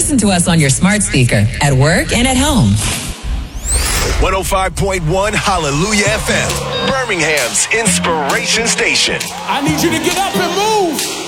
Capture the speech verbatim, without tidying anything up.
Listen to us on your smart speaker, at work and at home. one oh five point one Hallelujah F M, Birmingham's inspiration station. I need you to get up and move.